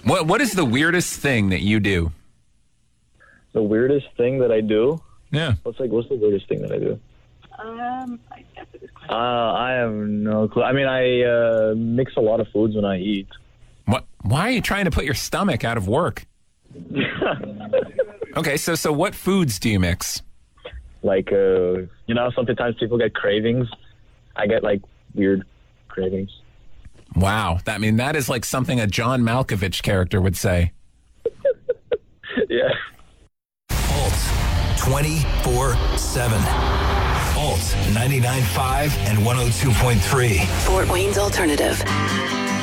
What is the weirdest thing that you do? The weirdest thing that I do? Yeah. What's the weirdest thing that I do? That's a good question. I have no clue. I mean, I mix a lot of foods when I eat. What? Why are you trying to put your stomach out of work? Okay, so what foods do you mix? Like, sometimes people get cravings. I get, weird cravings. Wow. That is like something a John Malkovich character would say. Yeah. Alt 24/7. Alt 99.5 and 102.3. Fort Wayne's Alternative.